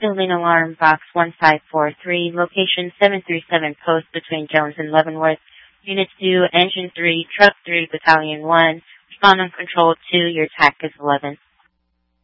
Building alarm box 1543, location 737 post between Jones and Leavenworth. Unit 2, Engine 3, Truck 3, Battalion 1. Respond on Control 2, your TAC is 11.